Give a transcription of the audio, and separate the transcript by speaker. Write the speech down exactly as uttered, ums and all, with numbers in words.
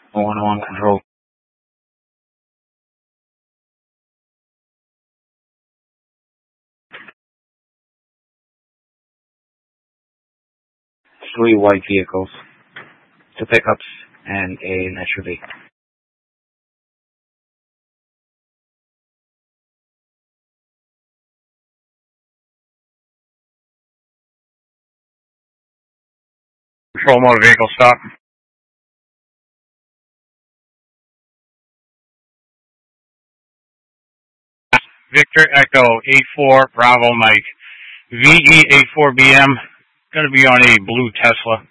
Speaker 1: one oh one control. Three white vehicles. Two pickups and an S U V. Control motor vehicle stop. Victor Echo eight four Bravo Mike. V E eight four B M. Going to be on a blue Tesla.